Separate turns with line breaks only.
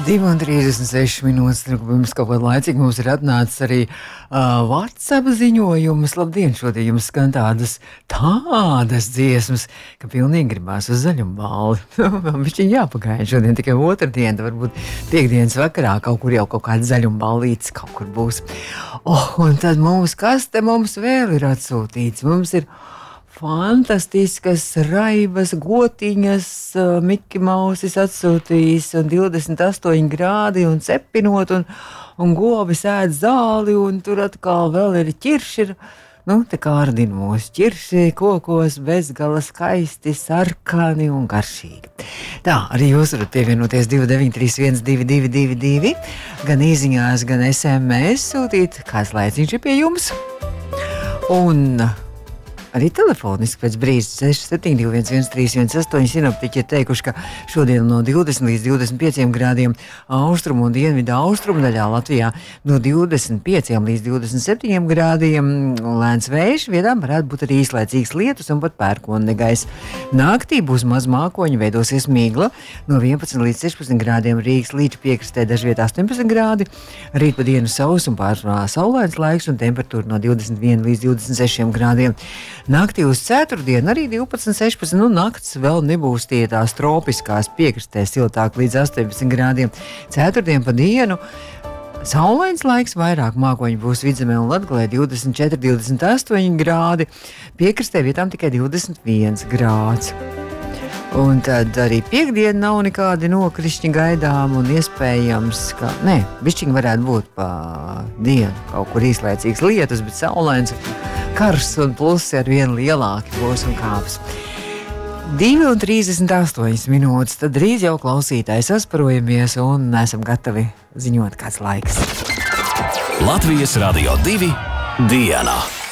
2:36 minūtes. Pirms kaut kāda laicīga mums ir atnācis arī WhatsApp ziņojums. Labdien, šodien jums skan tādas dziesmas, ka pilnīgi gribās uz zaļumballi. Man bišķi jāpagaida šodien tikai otrdiena, varbūt piekdienas vakarā kaut kur jau kaut kāds zaļumballītis kaut kur būs. Un tad kas te mums vēl ir atsūtīts? Mums ir fantastiskas raibas, gotiņas, Miki Mausis atsūtījis, un 28 grādi, un cepinot, un gobi sēd zāli, un tur atkal vēl ir ķirši, te kārdina mūsu ķirši, kokos bezgala skaisti, sarkani un garšīgi. Tā, arī jūs varat pievienoties 29312222, gan īziņās, gan SMS sūtīt, kāds laiciņš ir pie jums. Un arī telefoniski pēc brīža 67211318 sinoptiķi ir teikuši, ka šodien no 20 līdz 25 grādiem austrumu un dienvidu austrumu daļā Latvijā, no 25 līdz 27 grādiem lēns vējš, vietām varētu būt arī īslaicīgs lietus un pat pērkonnegais. Naktī būs maz mākoņi, veidosies migla, no 11 līdz 16 grādiem Rīgas līča piekrastē dažviet 18 grādi, rīt pa dienu sauss un pārsvarā saulains laiks un temperatūra no 21 līdz 26 grādiem. Naktī uz ceturtdienu arī 12-16, nakts vēl nebūs tie tās tropiskās piekrastē siltāk līdz 18 grādiem. Ceturtdien pa dienu saulains laiks, vairāk mākoņi būs Vidzemē un Latgalē 24-28 grādi, piekrastē vietām tikai 21 grāds. Un tad arī piekdiena nav nekādi nokrišņi gaidām un iespējams, ka, bišķiņi varētu būt pa dienu kaut kur īslaicīgs lietus, bet saulains, karsts un plusi ar vienu lielāki būs un kāps. 2:38 minūtes, tad drīz jau klausītāji sasparojamies un esam gatavi ziņot kāds laiks.
Latvijas Radio 2 dienā.